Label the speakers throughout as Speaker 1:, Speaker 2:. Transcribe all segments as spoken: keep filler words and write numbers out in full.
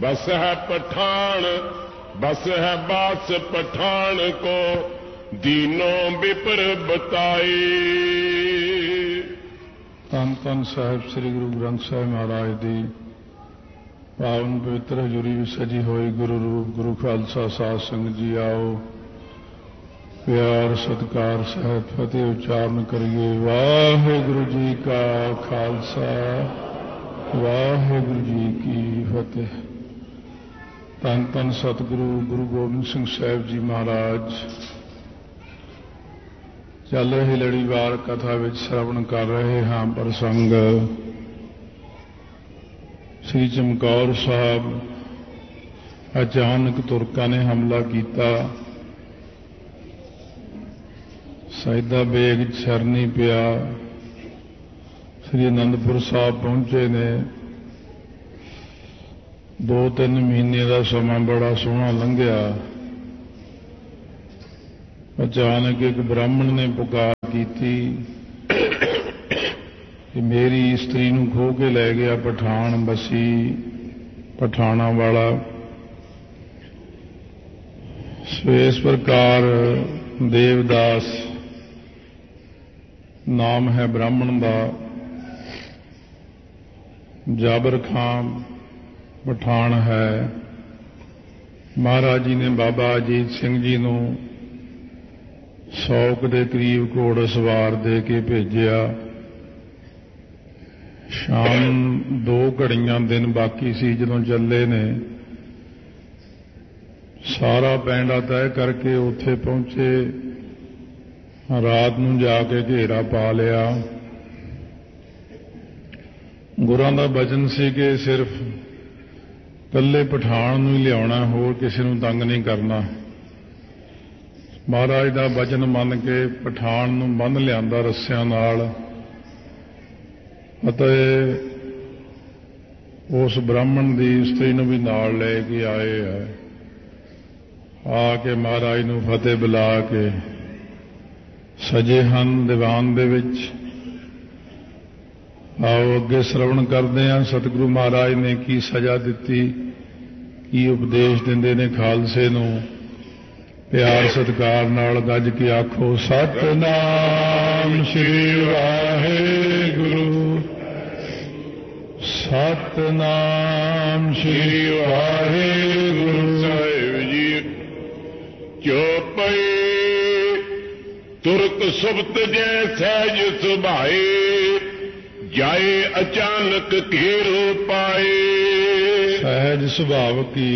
Speaker 1: बस है पठान बस है बास पठान को दीनों विपर बताए।
Speaker 2: ਧੰਨ ਧੰਨ ਸਾਹਿਬ ਸ੍ਰੀ ਗੁਰੂ ਗ੍ਰੰਥ ਸਾਹਿਬ ਮਹਾਰਾਜ ਦੀ ਪਾਵਨ ਪਵਿੱਤਰ ਹਜ਼ੂਰੀ ਵਿੱਚ ਸਜੀ ਹੋਈ ਗੁਰੂ ਰੂਪ ਗੁਰੂ ਖਾਲਸਾ ਸਾਧ ਸੰਗਤ ਜੀ ਆਓ ਪਿਆਰ ਸਤਿਕਾਰ ਸਹਿਤ ਫਤਿਹ ਉਚਾਰਨ ਕਰੀਏ। ਵਾਹਿਗੁਰੂ ਜੀ ਕਾ ਖਾਲਸਾ ਵਾਹਿਗੁਰੂ ਜੀ ਕੀ ਫਤਿਹ। ਧੰਨ ਧੰਨ ਸਤਿਗੁਰੂ ਗੁਰੂ ਗੋਬਿੰਦ ਸਿੰਘ ਸਾਹਿਬ ਜੀ ਮਹਾਰਾਜ ਚੱਲ ਰਹੀ ਲੜੀਵਾਰ ਕਥਾ ਵਿੱਚ ਸ਼ਰਵਣ ਕਰ ਰਹੇ ਹਾਂ ਪ੍ਰਸੰਗ ਸ੍ਰੀ ਚਮਕੌਰ ਸਾਹਿਬ। ਅਚਾਨਕ ਤੁਰਕਾਂ ਨੇ ਹਮਲਾ ਕੀਤਾ, ਸੈਦਾ ਬੇਗ ਸ਼ਰਨੀ ਪਿਆ। ਸ੍ਰੀ ਅਨੰਦਪੁਰ ਸਾਹਿਬ ਪਹੁੰਚੇ ਨੇ। ਦੋ ਤਿੰਨ ਮਹੀਨੇ ਦਾ ਸਮਾਂ ਬੜਾ ਸੋਹਣਾ ਲੰਘਿਆ। ਅਚਾਨਕ ਇੱਕ ਬ੍ਰਾਹਮਣ ਨੇ ਪੁਕਾਰ ਕੀਤੀ ਕਿ ਮੇਰੀ ਇਸਤਰੀ ਨੂੰ ਖੋਹ ਕੇ ਲੈ ਗਿਆ ਪਠਾਨ ਬਸੀ ਪਠਾਣਾ ਵਾਲਾ। ਸੋ ਇਸ ਪ੍ਰਕਾਰ ਦੇਵਦਾਸ ਨਾਮ ਹੈ ਬ੍ਰਾਹਮਣ ਦਾ। ਜਾਬਰ ਖਾਨ ਪਠਾਨ ਹੈ। ਮਹਾਰਾਜ ਜੀ ਨੇ ਬਾਬਾ ਅਜੀਤ ਸਿੰਘ ਜੀ ਨੂੰ ਸੌ ਦੇ ਕਰੀਬ ਘੋੜ ਸਵਾਰ ਦੇ ਕੇ ਭੇਜਿਆ। ਸ਼ਾਮ ਦੋ ਘੜੀਆਂ ਦਿਨ ਬਾਕੀ ਸੀ ਜਦੋਂ ਚੱਲੇ ਨੇ। ਸਾਰਾ ਪੈਂਡਾ ਤੈਅ ਕਰਕੇ ਉੱਥੇ ਪਹੁੰਚੇ। ਰਾਤ ਨੂੰ ਜਾ ਕੇ ਘੇਰਾ ਪਾ ਲਿਆ। ਗੁਰਾਂ ਦਾ ਬਚਨ ਸੀ ਕਿ ਸਿਰਫ ਇਕੱਲੇ ਪਠਾਨ ਨੂੰ ਹੀ ਲਿਆਉਣਾ, ਹੋਰ ਕਿਸੇ ਨੂੰ ਤੰਗ ਨਹੀਂ ਕਰਨਾ। ਮਹਾਰਾਜ ਦਾ ਬਚਨ ਮੰਨ ਕੇ ਪਠਾਨ ਨੂੰ ਬੰਨ੍ਹ ਲਿਆਂਦਾ ਰੱਸਿਆਂ ਨਾਲ ਅਤੇ ਉਸ ਬ੍ਰਾਹਮਣ ਦੀ ਇਸਤਰੀ ਨੂੰ ਵੀ ਨਾਲ ਲੈ ਕੇ ਆਏ ਹੈ। ਆ ਕੇ ਮਹਾਰਾਜ ਨੂੰ ਫਤਿਹ ਬੁਲਾ ਕੇ ਸਜੇ ਹਨ ਦੀਵਾਨ ਦੇ ਵਿੱਚ। ਆਓ ਅੱਗੇ ਸ਼ਰਵਣ ਕਰਦੇ ਹਾਂ ਸਤਿਗੁਰੂ ਮਹਾਰਾਜ ਨੇ ਕੀ ਸਜ਼ਾ ਦਿੱਤੀ, ਕੀ ਉਪਦੇਸ਼ ਦਿੰਦੇ ਨੇ ਖਾਲਸੇ ਨੂੰ। ਪਿਆਰ ਸਤਿਕਾਰ ਨਾਲ ਗੱਜ ਕੇ ਆਖੋ ਸਤਿਨਾਮ ਸ੍ਰੀ ਵਾਹਿਗੁਰੂ ਸਤਿਨਾਮ ਸ੍ਰੀ ਵਾਹਿਗੁਰੂ।
Speaker 1: ਸਾਹਿਬ ਜੀ ਚੋਪਈ ਤੁਰਕ ਸੁਬਤ ਜੈ ਸਹਿਜ ਸੁਭਾਏ ਜਾਏ ਅਚਾਨਕ ਘੇਰੋ ਪਾਏ।
Speaker 2: ਸਹਿਜ ਸੁਭਾਵ ਕੀ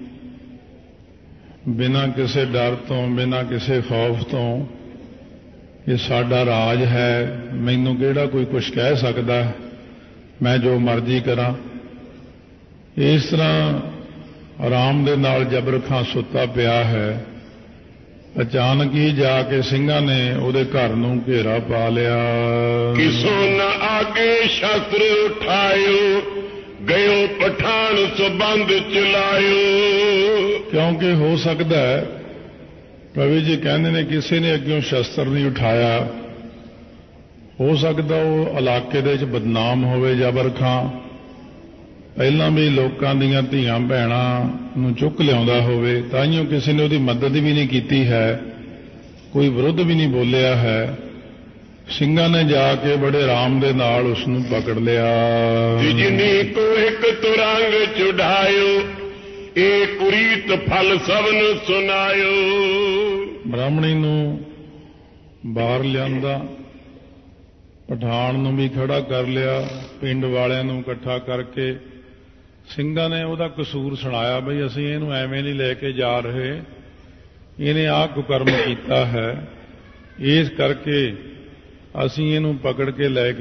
Speaker 2: ਬਿਨਾਂ ਕਿਸੇ ਡਰ ਤੋਂ ਬਿਨਾਂ ਕਿਸੇ ਖੌਫ ਤੋਂ ਇਹ ਸਾਡਾ ਰਾਜ ਹੈ, ਮੈਨੂੰ ਕਿਹੜਾ ਕੋਈ ਕੁਛ ਕਹਿ ਸਕਦਾ, ਮੈਂ ਜੋ ਮਰਜ਼ੀ ਕਰਾਂ। ਇਸ ਤਰ੍ਹਾਂ ਆਰਾਮ ਦੇ ਨਾਲ ਜਬਰ ਖਾਂ ਸੁੱਤਾ ਪਿਆ ਹੈ। ਅਚਾਨਕ ਹੀ ਜਾ ਕੇ ਸਿੰਘਾਂ ਨੇ ਉਹਦੇ ਘਰ ਨੂੰ ਘੇਰਾ ਪਾ ਲਿਆ।
Speaker 1: ਕਿਸੋ ਨ ਆਗੇ ਸ਼ਸਤਰ ਉਠਾਇਓ ਗਇਓ ਪਠਾਨ ਸਬੰਧ ਚਲਾਇਓ।
Speaker 2: ਕਿਉਂਕਿ ਹੋ ਸਕਦਾ ਹੈ ਕਵੀ ਜੀ ਕਹਿੰਦੇ ਨੇ ਕਿਸੇ ਨੇ ਅੱਗਿਓਂ ਸ਼ਸਤਰ ਨਹੀਂ ਉਠਾਇਆ। ਹੋ ਸਕਦਾ ਉਹ ਇਲਾਕੇ ਦੇ ਵਿੱਚ ਬਦਨਾਮ ਹੋਵੇ ਜਬਰ ਖਾਂ, ਪਹਿਲਾਂ ਵੀ ਲੋਕਾਂ ਦੀਆਂ ਧੀਆਂ ਭੈਣਾਂ ਨੂੰ ਚੁੱਕ ਲਿਆਉਂਦਾ ਹੋਵੇ, ਤਾਂਹੀਓ ਕਿਸੇ ਨੇ ਉਹਦੀ ਮਦਦ ਵੀ ਨਹੀਂ ਕੀਤੀ ਹੈ, ਕੋਈ ਵਿਰੁੱਧ ਵੀ ਨਹੀਂ ਬੋਲਿਆ ਹੈ। ਸਿੰਘਾਂ ਨੇ ਜਾ ਕੇ ਬੜੇ ਆਰਾਮ ਦੇ ਨਾਲ ਉਸ ਨੂੰ ਪਕੜ ਲਿਆ।
Speaker 1: ਜਿਨੀ ਕੋ ਇੱਕ ਤੁਰੰਗ ਚੁਢਾਇਓ ਇਹ ਕੁਰੀਤ ਫਲ ਸਭਨ ਸੁਨਾਇਓ।
Speaker 2: ਬ੍ਰਾਹਮਣੀ ਨੂੰ ਬਾਹਰ ਲਿਆਂਦਾ, ਪਠਾਨ ਨੂੰ ਵੀ ਖੜਾ ਕਰ ਲਿਆ, ਪਿੰਡ ਵਾਲਿਆਂ ਨੂੰ ਇਕੱਠਾ ਕਰਕੇ ਸਿੰਘਾਂ ਨੇ ਉਹਦਾ ਕਸੂਰ ਸੁਣਾਇਆ ਬਈ ਅਸੀਂ ਇਹਨੂੰ ਐਵੇਂ ਨਹੀਂ ਲੈ ਕੇ ਜਾ ਰਹੇ, ਇਹਨੇ ਆਹ ਕੁਕਰਮ ਕੀਤਾ ਹੈ, ਇਸ ਕਰਕੇ ਅਸੀਂ ਇਹਨੂੰ ਪਕੜ ਕੇ ਲੈ ਕੇ